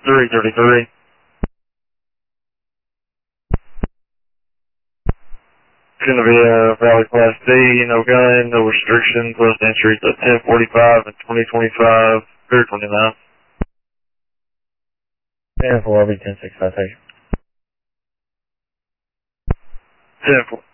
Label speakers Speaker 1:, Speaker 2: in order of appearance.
Speaker 1: 333. It's going to be a Valley Class D, no gun, no restrictions, list entries at 1045 and 2025, Pier 29.
Speaker 2: 10-4, I'll be 10-6, I take.
Speaker 1: 10-4.